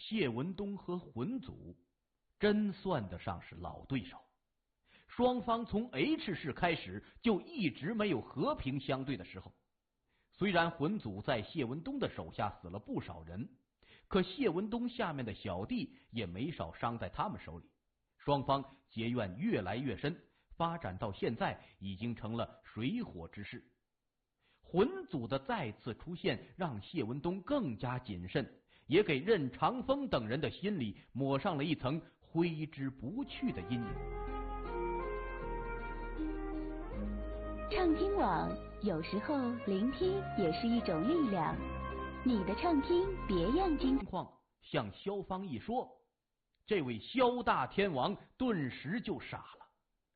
谢文东和魂祖真算得上是老对手，双方从 H 市开始就一直没有和平相对的时候。虽然魂祖在谢文东的手下死了不少人，可谢文东下面的小弟也没少伤在他们手里，双方结怨越来越深，发展到现在已经成了水火之势。魂祖的再次出现让谢文东更加谨慎，也给任长风等人的心里抹上了一层挥之不去的阴影。 畅听网，有时候聆听也是一种力量。你的畅听别样精彩。 情况向萧芳一说，这位萧大天王顿时就傻了。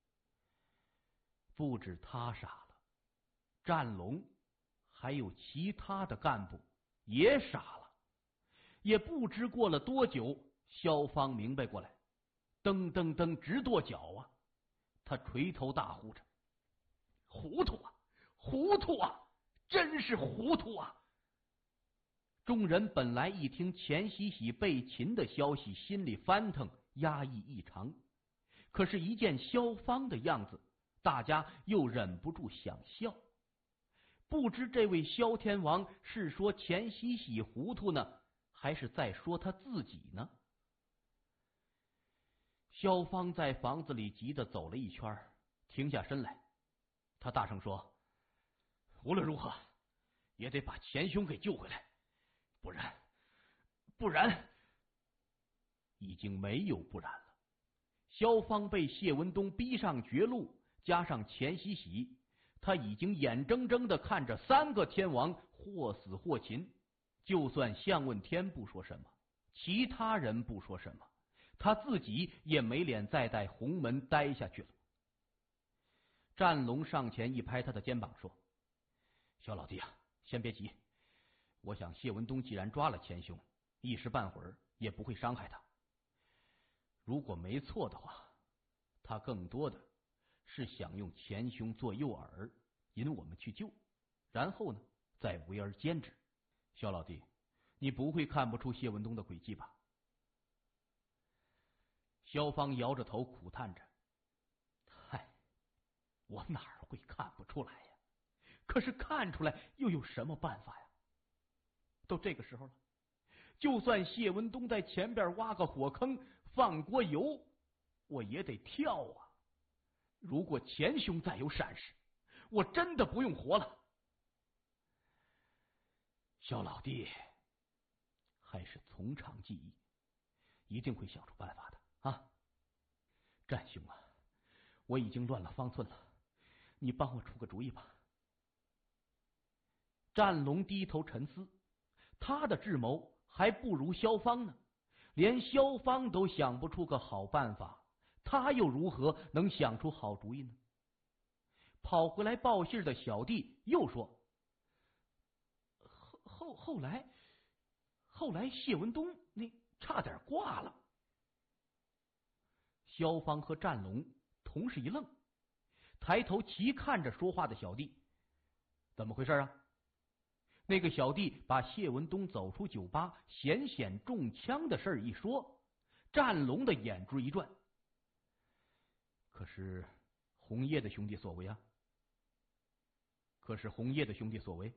不止他傻了，战龙还有其他的干部也傻了。也不知过了多久，萧芳明白过来，噔噔噔直跺脚啊！他垂头大呼着：“糊涂啊，糊涂啊，真是糊涂啊！”众人本来一听钱喜喜被擒的消息，心里翻腾，压抑异常。可是，一见萧芳的样子，大家又忍不住想笑。不知这位萧天王是说钱喜喜糊涂呢，还是在说他自己呢？萧芳在房子里急得走了一圈，停下身来，他大声说：“无论如何，也得把钱兄给救回来，不然……已经没有不然了。”萧芳被谢文东逼上绝路，加上钱喜喜，他已经眼睁睁的看着3个天王或死或擒。就算向问天不说什么，其他人不说什么，他自己也没脸再在洪门待下去了。战龙上前一拍他的肩膀说：“萧老弟啊，先别急，我想谢文东既然抓了钱兄，一时半会儿也不会伤害他。如果没错的话，他更多的是想用钱兄做诱饵，引我们去救，然后呢再围而歼之。萧老弟，你不会看不出谢文东的诡计吧？”萧芳摇着头苦叹着：“嗨，我哪儿会看不出来呀？可是看出来又有什么办法呀？都这个时候了，就算谢文东在前边挖个火坑放锅油，我也得跳啊！如果钱兄再有闪失，我真的不用活了。萧老弟还是从长计议，一定会想出办法的啊！战兄啊，我已经乱了方寸了，你帮我出个主意吧。”战龙低头沉思，他的智谋还不如萧芳呢，连萧芳都想不出个好办法，他又如何能想出好主意呢？跑回来报信的小弟又说：“后来谢文东那差点挂了。”萧芳和战龙同时一愣，抬头齐看着说话的小弟：“怎么回事啊？”那个小弟把谢文东走出酒吧险险中枪的事一说，战龙的眼珠一转：“可是红叶的兄弟所为啊！可是红叶的兄弟所为。”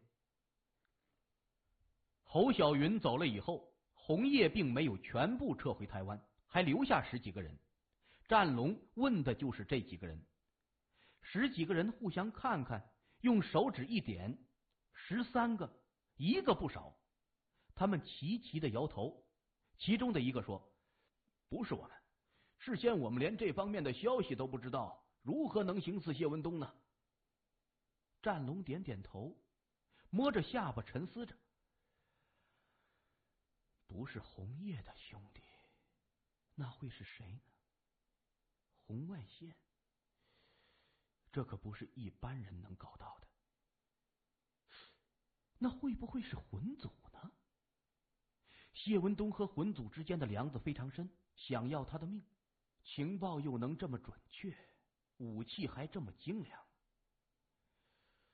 侯小云走了以后，红叶并没有全部撤回台湾，还留下10几个人。战龙问的就是这几个人。10几个人互相看看，用手指一点，13个，一个不少。他们齐齐的摇头。其中的一个说：“不是我们，事先我们连这方面的消息都不知道，如何能行刺谢文东呢？”战龙点点头，摸着下巴沉思着：“不是红叶的兄弟，那会是谁呢？红外线，这可不是一般人能搞到的。那会不会是魂祖呢？谢文东和魂祖之间的梁子非常深，想要他的命，情报又能这么准确，武器还这么精良，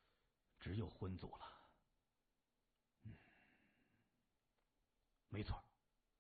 只有魂祖了。没错，